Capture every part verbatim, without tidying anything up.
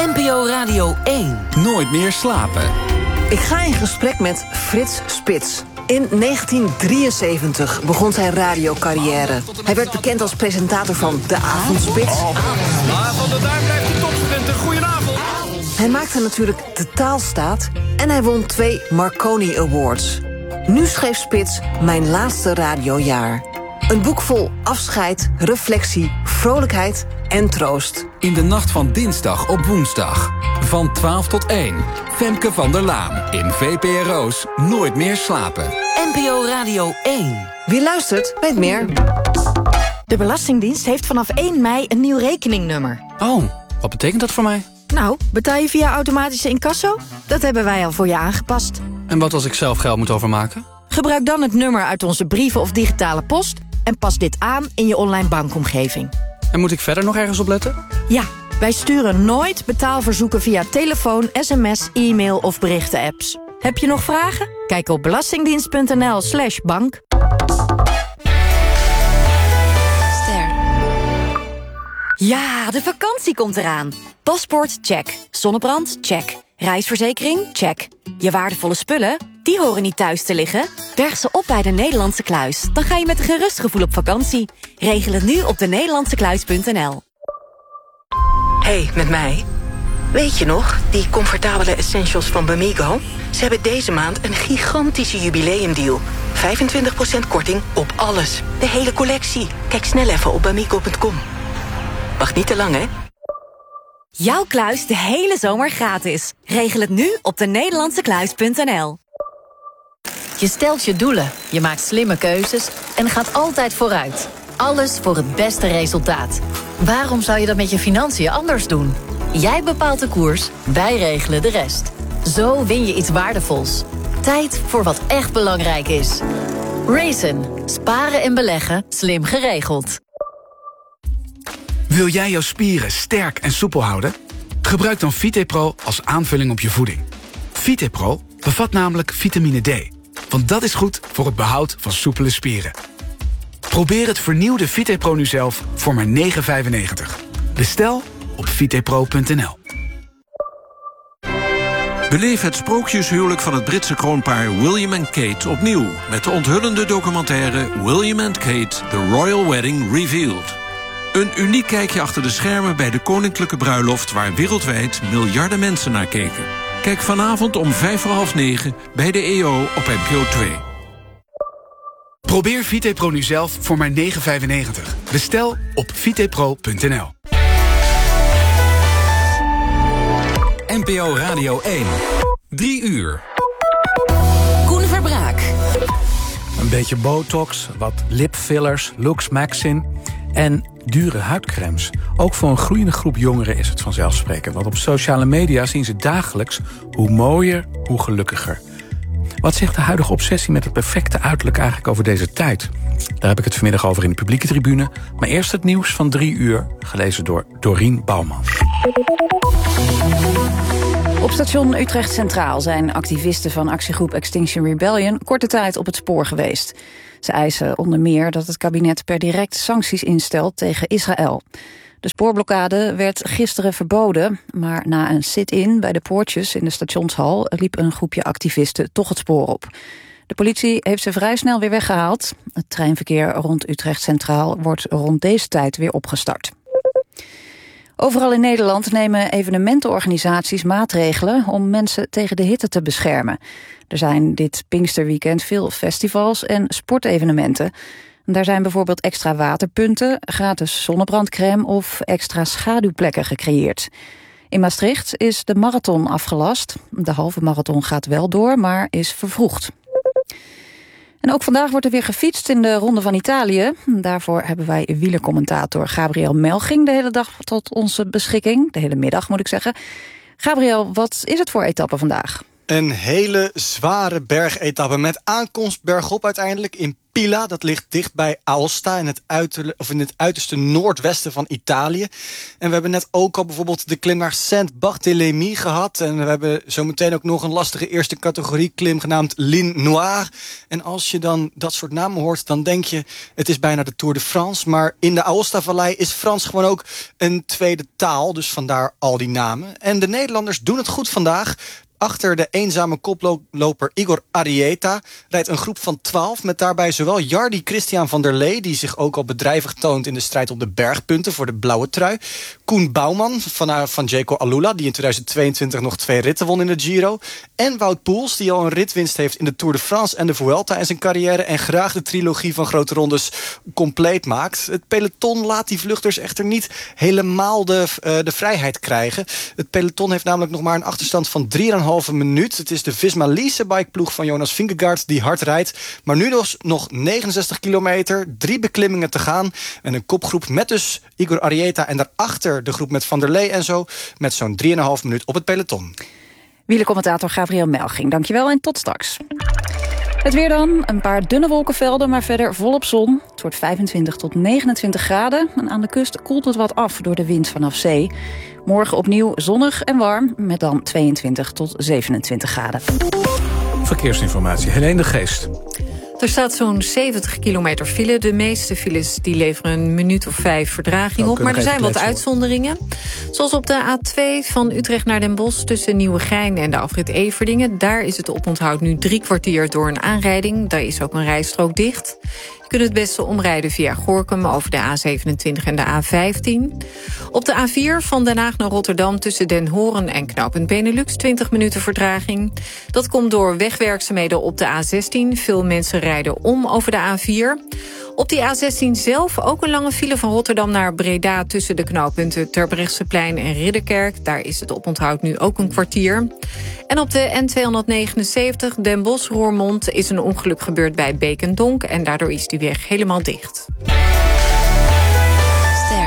N P O Radio één. Nooit meer slapen. Ik ga in gesprek met Frits Spits. In negentien drieënzeventig begon zijn radiocarrière. Hij werd bekend als presentator van De Avondspits. Maar van de Duin blijft de topsprinter. Goedenavond. Hij maakte natuurlijk De Taalstaat en hij won twee Marconi Awards. Nu schreef Spits Mijn Laatste Radiojaar. Een boek vol afscheid, reflectie, vrolijkheid en troost. In de nacht van dinsdag op woensdag. Van twaalf tot één. Femke van der Laan in V P R O's Nooit meer slapen. N P O Radio één. Wie luistert, weet meer. De Belastingdienst heeft vanaf één mei een nieuw rekeningnummer. Oh, wat betekent dat voor mij? Nou, betaal je via automatische incasso? Dat hebben wij al voor je aangepast. En wat als ik zelf geld moet overmaken? Gebruik dan het nummer uit onze brieven of digitale post en pas dit aan in je online bankomgeving. En moet ik verder nog ergens op letten? Ja, wij sturen nooit betaalverzoeken via telefoon, sms, e-mail of berichten-apps. Heb je nog vragen? Kijk op belastingdienst.nl slash bank. Ster. Ja, de vakantie komt eraan. Paspoort, check. Zonnebrand, check. Reisverzekering, check. Je waardevolle spullen, die horen niet thuis te liggen. Berg ze op bij de Nederlandse Kluis. Dan ga je met een gerust gevoel op vakantie. Regel het nu op de nederlandse kluis punt n l. Hey, met mij. Weet je nog, die comfortabele essentials van Bamigo? Ze hebben deze maand een gigantische jubileumdeal. vijfentwintig procent korting op alles. De hele collectie. Kijk snel even op bamigo punt com. Wacht niet te lang, hè? Jouw kluis de hele zomer gratis. Regel het nu op de nederlandse kluis punt n l. Je stelt je doelen, je maakt slimme keuzes en gaat altijd vooruit. Alles voor het beste resultaat. Waarom zou je dat met je financiën anders doen? Jij bepaalt de koers, wij regelen de rest. Zo win je iets waardevols. Tijd voor wat echt belangrijk is. Raisin. Sparen en beleggen, slim geregeld. Wil jij jouw spieren sterk en soepel houden? Gebruik dan VitePro als aanvulling op je voeding. VitePro bevat namelijk vitamine D. Want dat is goed voor het behoud van soepele spieren. Probeer het vernieuwde VitePro nu zelf voor maar negen vijfennegentig. Bestel op vitepro punt n l. Beleef het sprookjeshuwelijk van het Britse kroonpaar William en Kate opnieuw met de onthullende documentaire William and Kate, The Royal Wedding Revealed. Een uniek kijkje achter de schermen bij de koninklijke bruiloft waar wereldwijd miljarden mensen naar keken. Kijk vanavond om vijf voor half negen bij de E O op N P O twee. Probeer VitePro nu zelf voor maar negen vijfennegentig. Bestel op vitepro punt n l. N P O Radio één. Drie uur. Koen Verbraak. Een beetje botox, wat lipfillers, Lux Maxin en dure huidcremes. Ook voor een groeiende groep jongeren is het vanzelfsprekend. Want op sociale media zien ze dagelijks hoe mooier, hoe gelukkiger. Wat zegt de huidige obsessie met het perfecte uiterlijk eigenlijk over deze tijd? Daar heb ik het vanmiddag over in de publieke tribune. Maar eerst het nieuws van drie uur, gelezen door Dorien Bouwman. Op station Utrecht Centraal zijn activisten van actiegroep Extinction Rebellion korte tijd op het spoor geweest. Ze eisen onder meer dat het kabinet per direct sancties instelt tegen Israël. De spoorblokkade werd gisteren verboden, maar na een sit-in bij de poortjes in de stationshal liep een groepje activisten toch het spoor op. De politie heeft ze vrij snel weer weggehaald. Het treinverkeer rond Utrecht Centraal wordt rond deze tijd weer opgestart. Overal in Nederland nemen evenementenorganisaties maatregelen om mensen tegen de hitte te beschermen. Er zijn dit Pinksterweekend veel festivals en sportevenementen. Daar zijn bijvoorbeeld extra waterpunten, gratis zonnebrandcrème of extra schaduwplekken gecreëerd. In Maastricht is de marathon afgelast. De halve marathon gaat wel door, maar is vervroegd. En ook vandaag wordt er weer gefietst in de Ronde van Italië. Daarvoor hebben wij wielercommentator Gabriel Melching de hele dag tot onze beschikking. De hele middag moet ik zeggen. Gabriel, wat is het voor etappe vandaag? Een hele zware bergetappe met aankomst bergop uiteindelijk in Pila. Dat ligt dicht bij Aosta in het, uiterle, of in het uiterste noordwesten van Italië. En we hebben net ook al bijvoorbeeld de klim naar Saint-Barthélemy gehad. En we hebben zometeen ook nog een lastige eerste categorie klim genaamd Ligne Noire. En als je dan dat soort namen hoort, dan denk je, het is bijna de Tour de France. Maar in de Aosta-vallei is Frans gewoon ook een tweede taal. Dus vandaar al die namen. En de Nederlanders doen het goed vandaag. Achter de eenzame koploper Igor Arrieta rijdt een groep van twaalf... met daarbij zowel Jardy Christian van der Lee, die zich ook al bedrijvig toont in de strijd op de bergpunten voor de blauwe trui. Koen Bouwman van, van Jayco Alula, die in tweeduizend tweeëntwintig nog twee ritten won in de Giro. En Wout Poels, die al een ritwinst heeft in de Tour de France en de Vuelta in zijn carrière en graag de trilogie van grote rondes compleet maakt. Het peloton laat die vluchters echter niet helemaal de, uh, de vrijheid krijgen. Het peloton heeft namelijk nog maar een achterstand van drie komma vijf minuut. Het is de Visma Lease bikeploeg van Jonas Vingegaard die hard rijdt. Maar nu dus nog negenenzestig kilometer, drie beklimmingen te gaan. En een kopgroep met dus Igor Arrieta en daarachter de groep met Van der Lee en zo. Met zo'n drie komma vijf minuut op het peloton. Wielercommentator Gabriel Melching, dankjewel en tot straks. Het weer dan, een paar dunne wolkenvelden, maar verder volop zon. Het wordt vijfentwintig tot negenentwintig graden. En aan de kust koelt het wat af door de wind vanaf zee. Morgen opnieuw zonnig en warm, met dan tweeëntwintig tot zevenentwintig graden. Verkeersinformatie, Helene de Geest. Er staat zo'n zeventig kilometer file. De meeste files die leveren een minuut of vijf verdraging op. Maar er zijn wat uitzonderingen. Zoals op de A twee van Utrecht naar Den Bosch tussen Nieuwegein en de afrit Everdingen. Daar is het oponthoud nu drie kwartier door een aanrijding. Daar is ook een rijstrook dicht. Je kunt het beste omrijden via Gorinchem over de A zevenentwintig en de A vijftien. Op de A vier van Den Haag naar Rotterdam tussen Den Horen en knooppunt Benelux twintig minuten vertraging. Dat komt door wegwerkzaamheden op de A zestien. Veel mensen rijden om over de A vier. Op die A zestien zelf ook een lange file van Rotterdam naar Breda tussen de knooppunten Terbrechtseplein en Ridderkerk. Daar is het oponthoud nu ook een kwartier. En op de N tweehonderdnegenenzeventig Den Bosch-Roermond is een ongeluk gebeurd bij Beek-en-Donk en daardoor is die weg helemaal dicht. Ster.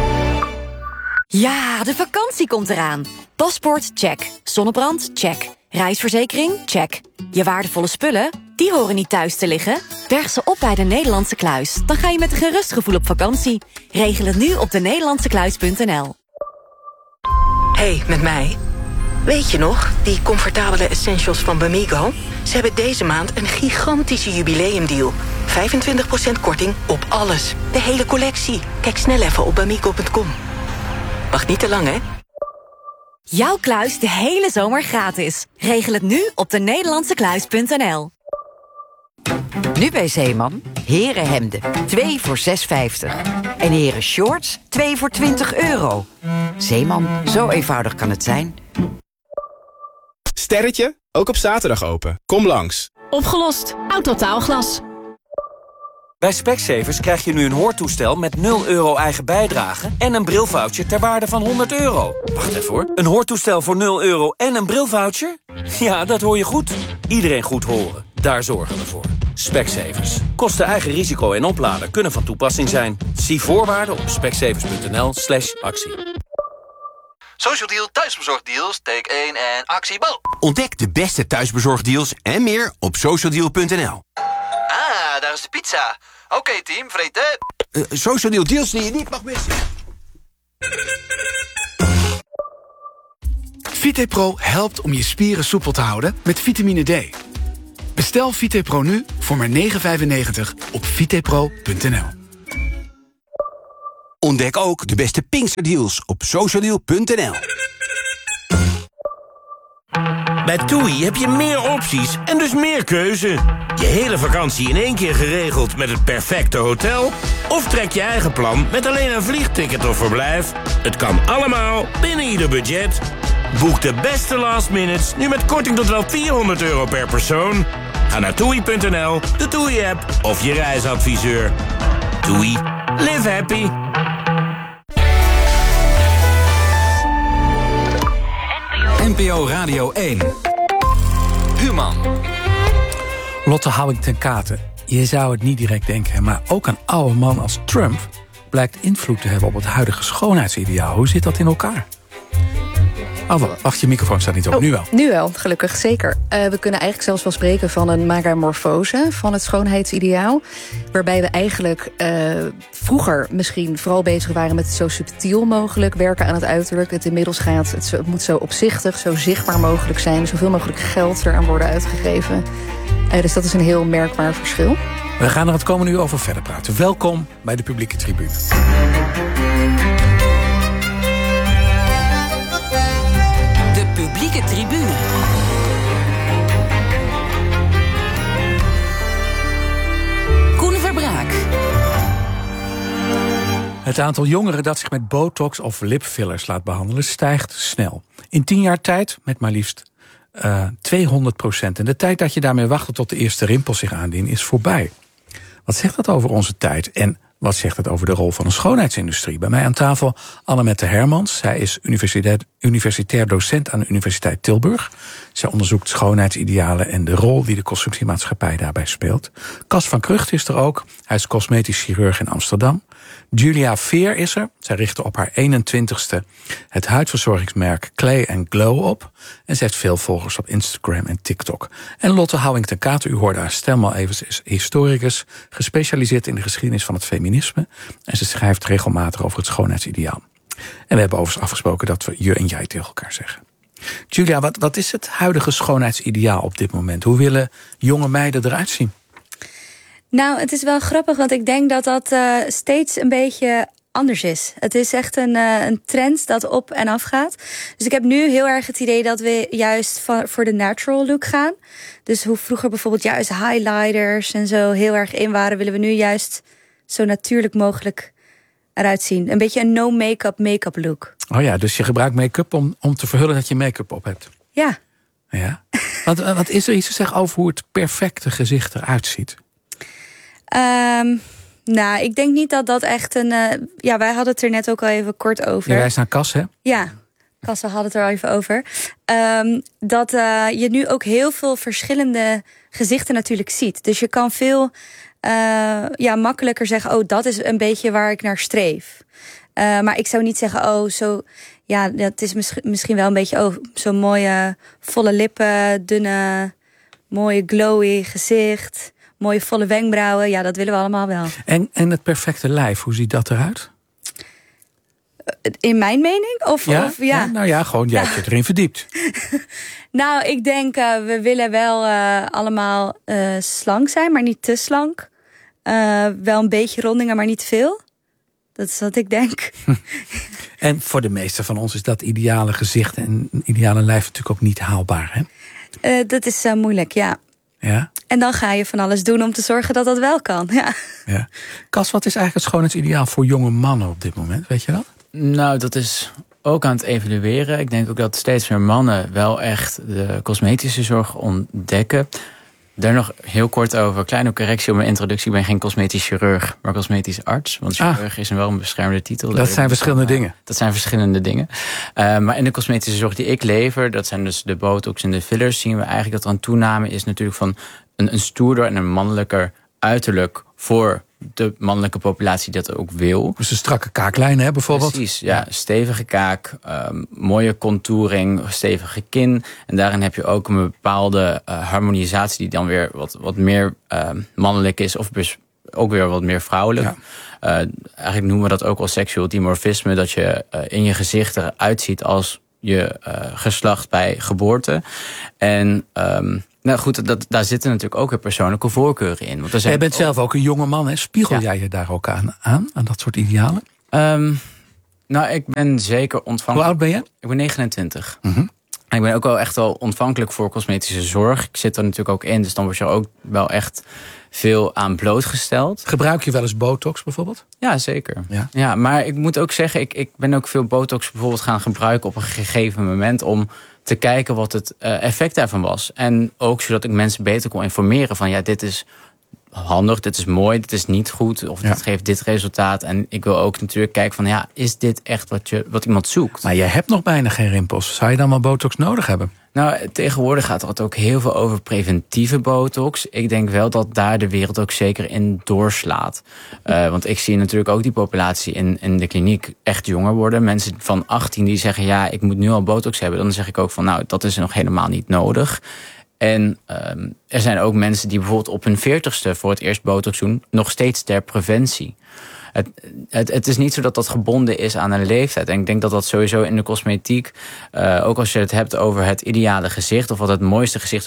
Ja, de vakantie komt eraan. Paspoort, check. Zonnebrand, check. Reisverzekering, check. Je waardevolle spullen, die horen niet thuis te liggen. Berg ze op bij de Nederlandse Kluis. Dan ga je met een gerust gevoel op vakantie. Regel het nu op de nederlandse kluis punt n l. Hey, met mij. Weet je nog, die comfortabele essentials van Bamigo? Ze hebben deze maand een gigantische jubileumdeal. vijfentwintig procent korting op alles. De hele collectie. Kijk snel even op bamigo punt com. Wacht niet te lang, hè? Jouw kluis de hele zomer gratis. Regel het nu op de nederlandse kluis punt n l. Nu bij Zeeman, herenhemden, twee voor zes vijftig. En heren shorts, twee voor twintig euro. Zeeman, zo eenvoudig kan het zijn. Sterretje, ook op zaterdag open. Kom langs. Opgelost. Autotaalglas. Bij Specsavers krijg je nu een hoortoestel met nul euro eigen bijdrage en een brilvoucher ter waarde van honderd euro. Wacht even hoor. Een hoortoestel voor nul euro en een brilvoucher? Ja, dat hoor je goed. Iedereen goed horen. Daar zorgen we voor. Specsavers. Kosten eigen risico en opladen kunnen van toepassing zijn. Zie voorwaarden op specsavers punt n l slash actie. Social Deal thuisbezorgdeals, take één en actie, bal. Ontdek de beste thuisbezorgdeals en meer op social deal punt n l. Ah, daar is de pizza. Oké, okay, team, vreten. Uh, Social Deal deals die je niet mag missen. VitePro helpt om je spieren soepel te houden met vitamine D. Bestel VitePro nu voor maar negen vijfennegentig op vitepro punt n l. Ontdek ook de beste Pinksterdeals op social deal punt n l. Bij TUI heb je meer opties en dus meer keuze. Je hele vakantie in één keer geregeld met het perfecte hotel? Of trek je eigen plan met alleen een vliegticket of verblijf? Het kan allemaal binnen ieder budget. Boek de beste last minutes nu met korting tot wel vierhonderd euro per persoon. Ga naar toei punt n l, de TUI-app of je reisadviseur. TUI. Live happy. N P O Radio één. Human. Lotte hou ik ten kate. Je zou het niet direct denken, maar ook een oude man als Trump blijkt invloed te hebben op het huidige schoonheidsideaal. Hoe zit dat in elkaar? Oh, wacht, je microfoon staat niet op. Oh, nu wel. Nu wel, gelukkig, zeker. Uh, we kunnen eigenlijk zelfs wel spreken van een megamorfose van het schoonheidsideaal. Waarbij we eigenlijk uh, vroeger misschien vooral bezig waren met het zo subtiel mogelijk werken aan het uiterlijk. Het inmiddels gaat, het, het moet zo opzichtig, zo zichtbaar mogelijk zijn. Zoveel mogelijk geld eraan worden uitgegeven. Uh, dus dat is een heel merkbaar verschil. We gaan er het komende uur over verder praten. Welkom bij de publieke tribune. De publieke tribune. Koen Verbraak. Het aantal jongeren dat zich met botox of lipfillers laat behandelen stijgt snel. In tien jaar tijd met maar liefst uh, tweehonderd procent. En de tijd dat je daarmee wachtte tot de eerste rimpels zich aandienen is voorbij. Wat zegt dat over onze tijd? En wat zegt het over de rol van de schoonheidsindustrie? Bij mij aan tafel Annemette Hermans. Zij is universitair, universitair docent aan de Universiteit Tilburg. Zij onderzoekt schoonheidsidealen en de rol die de consumptiemaatschappij daarbij speelt. Cas van Krucht is er ook. Hij is cosmetisch chirurg in Amsterdam. Julia Veer is er. Zij richtte op haar eenentwintigste het huidverzorgingsmerk Clay and Glow op. En ze heeft veel volgers op Instagram en TikTok. En Lotte Houwing-ten-Katen, u hoorde haar stem al even, is historicus, gespecialiseerd in de geschiedenis van het feminisme. En ze schrijft regelmatig over het schoonheidsideaal. En we hebben overigens afgesproken dat we je en jij tegen elkaar zeggen. Julia, wat, wat is het huidige schoonheidsideaal op dit moment? Hoe willen jonge meiden eruit zien? Nou, het is wel grappig, want ik denk dat dat uh, steeds een beetje anders is. Het is echt een, uh, een trend dat op en af gaat. Dus ik heb nu heel erg het idee dat we juist voor de natural look gaan. Dus hoe vroeger bijvoorbeeld juist highlighters en zo heel erg in waren, willen we nu juist zo natuurlijk mogelijk eruit zien. Een beetje een no-make-up make-up look. Oh ja, dus je gebruikt make-up om, om te verhullen dat je make-up op hebt. Ja. Ja. Wat, wat is er iets te zeggen over hoe het perfecte gezicht eruit ziet? Um, nou, ik denk niet dat dat echt een... Uh, ja, wij hadden het er net ook al even kort over. Je wijst naar Cas, hè? Ja, Cas had het er al even over. Um, dat uh, je nu ook heel veel verschillende gezichten natuurlijk ziet. Dus je kan veel uh, ja, makkelijker zeggen... oh, dat is een beetje waar ik naar streef. Uh, maar ik zou niet zeggen, oh, zo... ja, dat is misschien, misschien wel een beetje... oh, zo'n mooie volle lippen, dunne, mooie glowy gezicht... mooie volle wenkbrauwen, ja, dat willen we allemaal wel. En, en het perfecte lijf, hoe ziet dat eruit? In mijn mening? Of, ja? Of, ja. ja nou ja, gewoon, jij hebt je erin verdiept. Nou, ik denk, uh, we willen wel uh, allemaal uh, slank zijn, maar niet te slank. Uh, wel een beetje rondingen, maar niet te veel. Dat is wat ik denk. En voor de meeste van ons is dat ideale gezicht en ideale lijf natuurlijk ook niet haalbaar, hè? Uh, dat is uh, moeilijk, ja. Ja? En dan ga je van alles doen om te zorgen dat dat wel kan. Ja. Ja. Cas, wat is eigenlijk het schoonheidsideaal voor jonge mannen op dit moment? Weet je dat? Nou, dat is ook aan het evalueren. Ik denk ook dat steeds meer mannen wel echt de cosmetische zorg ontdekken. Daar nog heel kort over. Kleine correctie op mijn introductie. Ik ben geen cosmetisch chirurg, maar cosmetisch arts. Want chirurg ah, is wel een beschermde titel. Dat zijn verschillende dan, dingen. Dat zijn verschillende dingen. Uh, maar in de cosmetische zorg die ik lever, dat zijn dus de botox en de fillers, zien we eigenlijk dat er een toename is natuurlijk van een, een stoerder en een mannelijker uiterlijk voor de mannelijke populatie dat ook wil. Dus een strakke kaaklijn, hè, bijvoorbeeld? Precies, ja. Stevige kaak, um, mooie contouring, stevige kin. En daarin heb je ook een bepaalde uh, harmonisatie die dan weer wat, wat meer uh, mannelijk is, of dus ook weer wat meer vrouwelijk. Ja. Uh, eigenlijk noemen we dat ook al seksueel dimorfisme, dat je uh, in je gezicht eruit ziet als je uh, geslacht bij geboorte. En um, nou goed, dat, daar zitten natuurlijk ook weer persoonlijke voorkeuren in. Want er zijn jij bent ook... zelf ook een jonge man, hè? Spiegel ja. jij je daar ook aan, aan, aan dat soort idealen? Um, nou, ik ben zeker ontvankelijk. Hoe oud ben je? Ik ben negenentwintig. Mm-hmm. Ik ben ook wel echt wel ontvankelijk voor cosmetische zorg. Ik zit er natuurlijk ook in, dus dan word je er ook wel echt veel aan blootgesteld. Gebruik je wel eens botox bijvoorbeeld? Ja, zeker. Ja, ja maar ik moet ook zeggen, ik, ik ben ook veel botox bijvoorbeeld gaan gebruiken op een gegeven moment om te kijken wat het uh, effect daarvan was. En ook zodat ik mensen beter kon informeren van ja, dit is handig, dit is mooi, dit is niet goed, of ja. dit geeft dit resultaat. En ik wil ook natuurlijk kijken van, ja, is dit echt wat, je, wat iemand zoekt? Maar jij hebt nog bijna geen rimpels. Zou je dan wel botox nodig hebben? Nou, tegenwoordig gaat het ook heel veel over preventieve botox. Ik denk wel dat daar de wereld ook zeker in doorslaat. Uh, want ik zie natuurlijk ook die populatie in, in de kliniek echt jonger worden. Mensen van achttien die zeggen, ja, ik moet nu al botox hebben. Dan zeg ik ook van, nou, dat is nog helemaal niet nodig. En um, er zijn ook mensen die bijvoorbeeld op hun veertigste voor het eerst botox doen, nog steeds ter preventie. Het, het, het is niet zo dat dat gebonden is aan een leeftijd. En ik denk dat dat sowieso in de cosmetiek, uh, ook als je het hebt over het ideale gezicht, of wat het mooiste gezicht